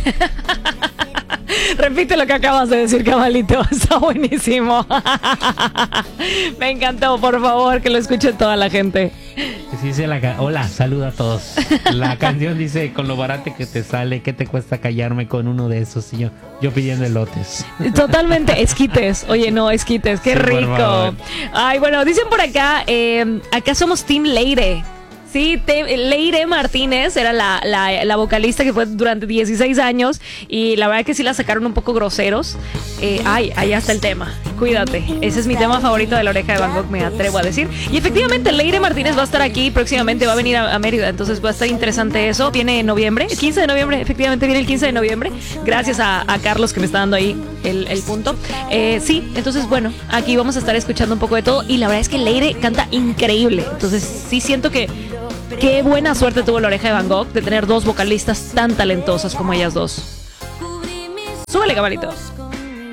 Repite lo que acabas de decir, cabalito. Está buenísimo. Me encantó, por favor, que lo escuche toda la gente. Dice hola, saluda a todos. La canción dice, con lo barato que te sale, ¿qué te cuesta callarme con uno de esos? Y yo pidiendo elotes. Totalmente, esquites. Oye, no, esquites, qué Sí, rico. Ay, bueno, dicen por acá, acá somos Team Leire. Sí, Leire Martínez era la vocalista que fue durante 16 años y la verdad que sí la sacaron un poco groseros. Ahí está el tema. Cuídate. Ese es mi tema favorito de La Oreja de Van Gogh, me atrevo a decir. Y efectivamente, Leire Martínez va a estar aquí próximamente, va a venir a Mérida, entonces va a estar interesante eso. Viene en noviembre, el 15 de noviembre, efectivamente viene el 15 de noviembre. Gracias a Carlos que me está dando ahí el punto. Sí, entonces bueno, aquí vamos a estar escuchando un poco de todo y la verdad es que Leire canta increíble. Entonces sí siento que qué buena suerte tuvo La Oreja de Van Gogh de tener dos vocalistas tan talentosas como ellas dos. Súbele, cabalito.